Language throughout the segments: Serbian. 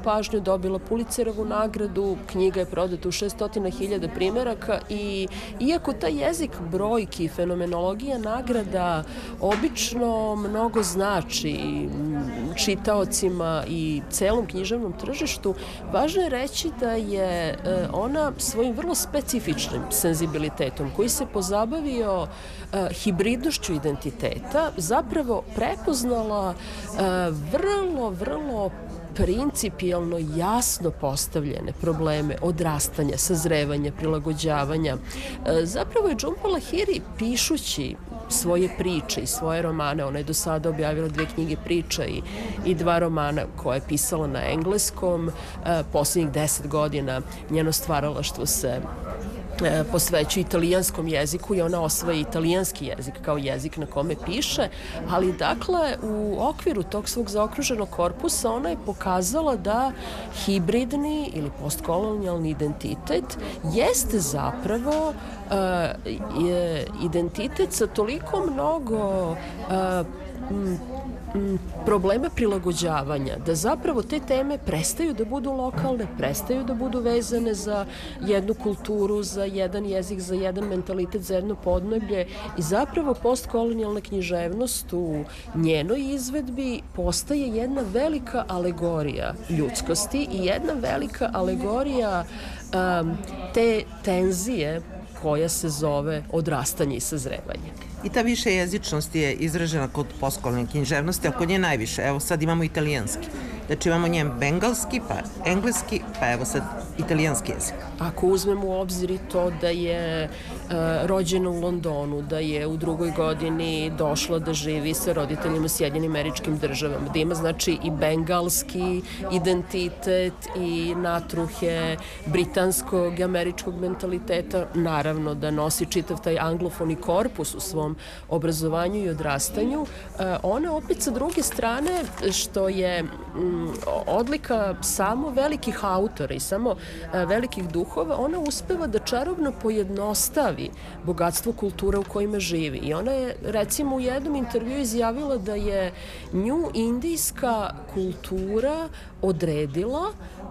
pažnju, dobila Pulitzerovu nagradu, knjiga je prodata u 600.000 primeraka i iako taj jezik brojki, fenomenologija nagrada obično mnogo znači čitaocima i celom književnom tržištu, važno je reći da je ona svojim vrlo specifičnim senzibilitetom koji se pozabavio hibridnošću identiteta zapravo prepoznala vrlo principijalno jasno postavljene probleme odrastanja, sazrevanja, prilagođavanja. Zapravo je Jhumpa Lahiri pišući svoje priče i svoje romane, ona je do sada objavila 2 knjige priča i 2 romana koje je pisala na engleskom. Poslednjih 10 godina njeno stvaralaštvo se posvećuje italijanskom jeziku i ona osvaja italijanski jezik kao jezik na kome piše, ali dakle u okviru tog svog zaokruženog korpusa ona je pokazala da hibridni ili postkolonijalni identitet jeste zapravo identitet sa toliko mnogo problema prilagođavanja, da zapravo te teme prestaju da budu lokalne, prestaju da budu vezane za jednu kulturu, za jedan jezik, za jedan mentalitet, za jedno podneblje i zapravo postkolonijalna književnost u njenoj izvedbi postaje jedna velika alegorija ljudskosti i jedna velika alegorija te tenzije koja se zove odrastanje i sazrevanje. I ta višejezičnost je izražena kod postkolonijalne književnosti, a kod nje najviše. Evo sad imamo italijanski. Znači imamo njen bengalski, pa engleski, pa evo sad italijanski jezik. Ako uzmemo u obzir i to da je rođena u Londonu, da je u 2. godini došla da živi sa roditeljima u Sjedinjenim Američkim Državama, da ima znači i bengalski identitet i natruhe britanskog i američkog mentaliteta, naravno da nosi čitav taj anglofoni korpus u svom obrazovanju i odrastanju. Ona opet sa druge strane, što je odlika samo velikih autora i samo velikih duhova, ona uspeva da čarobno pojednostavi bogatstvo kultura u kojima živi. I ona je, recimo, u jednom intervjuu izjavila da je nju indijska kultura odredila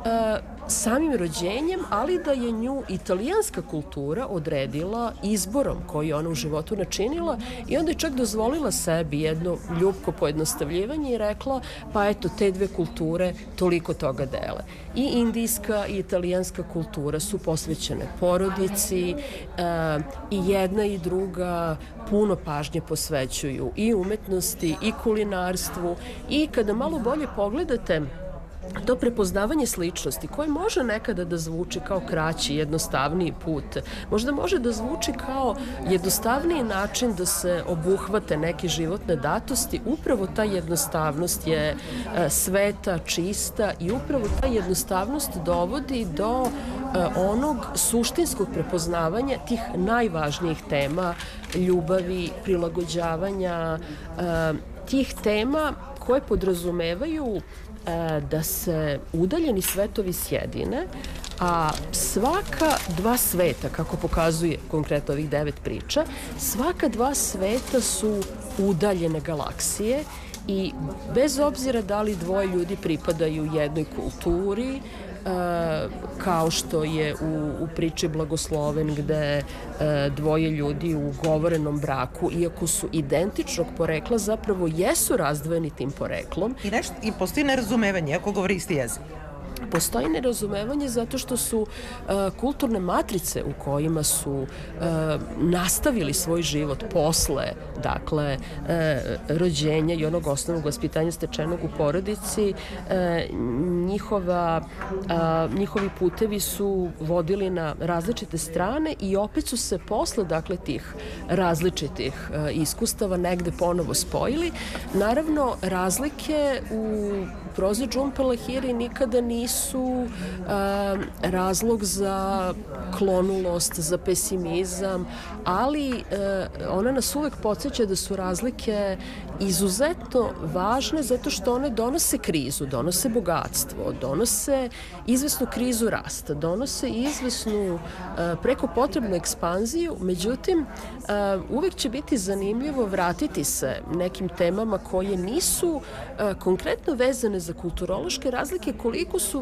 samim rođenjem, ali da je nju italijanska kultura odredila izborom koji ona u životu načinila i onda je čak dozvolila sebi jedno ljubko pojednostavljivanje i rekla pa eto, te 2 kulture toliko toga dele. I indijska i italijanska kultura su posvećene porodici i jedna i druga puno pažnje posvećuju i umetnosti i kulinarstvu i kada malo bolje pogledate to prepoznavanje sličnosti koje može nekada da zvuči kao kraći, jednostavniji put, možda može da zvuči kao jednostavniji način da se obuhvate neke životne datosti, upravo ta jednostavnost je sveta, čista i upravo ta jednostavnost dovodi do onog suštinskog prepoznavanja tih najvažnijih tema, ljubavi, prilagođavanja, tih tema koje podrazumevaju da se udaljeni svetovi sjedine, a svaka 2 sveta, kako pokazuje konkretno ovih 9 priča, svaka 2 sveta su udaljene galaksije i bez obzira da li 2 ljudi pripadaju jednoj kulturi, kao što je u priči Blagosloven gde 2 ljudi u ugovorenom braku, iako su identičnog porekla, zapravo jesu razdvojeni tim poreklom. I postoji nerazumevanje, ako govori isti jezik. Postoji nerazumevanje zato što su kulturne matrice u kojima su nastavili svoj život posle, dakle, rođenja i onog osnovnog vaspitanja stečenog u porodici, njihovi putevi su vodili na različite strane i opet su se posle, dakle, tih različitih iskustava negde ponovo spojili. Naravno, razlike u prozi Jhumpa Lahiri nikada nisu razlog za klonulost, za pesimizam, ali ona nas uvek podsjeća da su razlike izuzetno važne zato što one donose krizu, donose bogatstvo, donose izvesnu krizu rasta, donose izvesnu preko potrebnu ekspanziju, međutim uvek će biti zanimljivo vratiti se nekim temama koje nisu konkretno vezane za kulturološke razlike, koliko su